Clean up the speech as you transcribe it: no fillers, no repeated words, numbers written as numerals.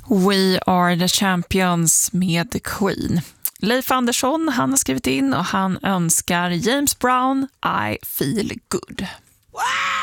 We are the champions med Queen. Leif Andersson, han har skrivit in och han önskar James Brown, I feel good. Wow!